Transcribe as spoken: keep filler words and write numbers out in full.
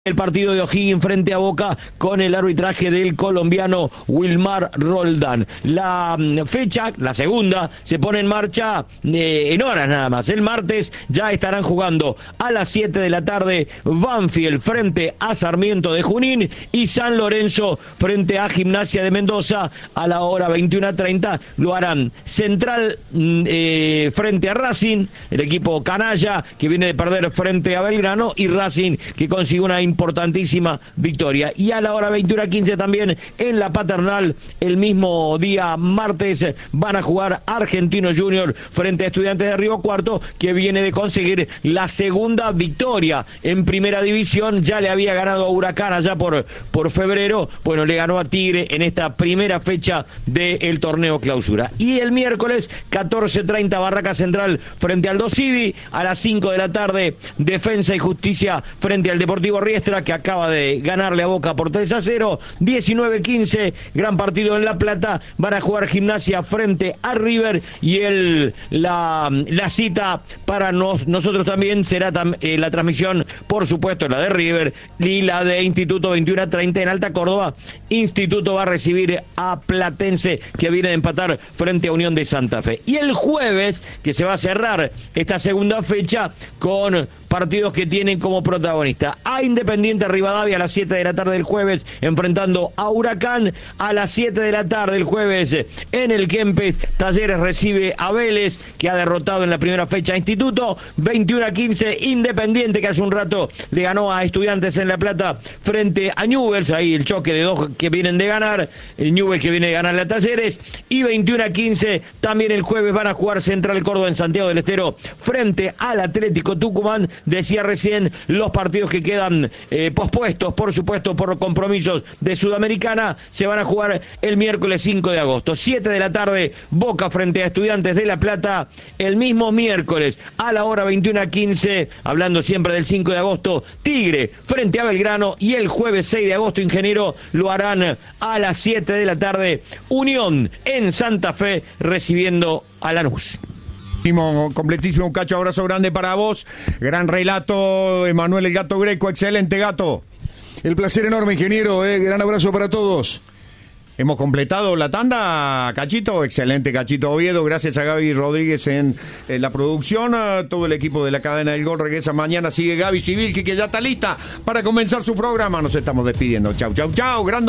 El partido de O'Higgins frente a Boca con el arbitraje del colombiano Wilmar Roldán. La fecha, la segunda, se pone en marcha eh, en horas nada más. El martes ya estarán jugando a las siete de la tarde Banfield frente a Sarmiento de Junín y San Lorenzo frente a Gimnasia de Mendoza. A la hora veintiuna treinta lo harán Central eh, frente a Racing, el equipo canalla que viene de perder frente a Belgrano, y Racing que consigue una importantísima victoria. Y a la hora veintiuna quince también en la Paternal, el mismo día martes, van a jugar Argentino Junior frente a Estudiantes de Río Cuarto, que viene de conseguir la segunda victoria en primera división. Ya le había ganado a Huracán allá por, por febrero, bueno, le ganó a Tigre en esta primera fecha del torneo clausura. Y el miércoles catorce treinta Barraca Central frente al Dosivi, a las cinco de la tarde Defensa y Justicia frente al Deportivo Riestra, que acaba de ganarle a Boca por tres a cero. diecinueve quince, gran partido en La Plata, van a jugar Gimnasia frente a River, y el la, la cita para nos, nosotros también será tam, eh, la transmisión, por supuesto, la de River y la de Instituto veintiuna treinta en Alta Córdoba. Instituto va a recibir a Platense, que viene de empatar frente a Unión de Santa Fe. Y el jueves, que se va a cerrar esta segunda fecha con partidos que tienen como protagonista a Independiente Rivadavia a las siete de la tarde del jueves, enfrentando a Huracán. A las siete de la tarde el jueves en el Kempes, Talleres recibe a Vélez, que ha derrotado en la primera fecha a Instituto. veintiuna quince Independiente, que hace un rato le ganó a Estudiantes en La Plata frente a Newell's, ahí el choque de dos que vienen de ganar, el Newell's que viene de ganar a Talleres. Y veintiuna quince también el jueves van a jugar Central Córdoba en Santiago del Estero frente al Atlético Tucumán. Decía recién los partidos que quedan eh, pospuestos, por supuesto, por compromisos de Sudamericana, se van a jugar el miércoles cinco de agosto. siete de la tarde, Boca frente a Estudiantes de La Plata. El mismo miércoles, a la hora veintiuna quince, hablando siempre del cinco de agosto, Tigre frente a Belgrano. Y el jueves seis de agosto, ingeniero, lo harán a las siete de la tarde, Unión en Santa Fe recibiendo a Lanús. Completísimo, un cacho, abrazo grande para vos. Gran relato, Emanuel el Gato Greco, excelente, Gato. El placer enorme, ingeniero, eh. Gran abrazo para todos. Hemos completado la tanda, Cachito, excelente, Cachito Oviedo, gracias a Gaby Rodríguez en, en la producción, a todo el equipo de la cadena del Gol regresa mañana, sigue Gaby Civil, que ya está lista para comenzar su programa, nos estamos despidiendo, chau, chau, chau, gran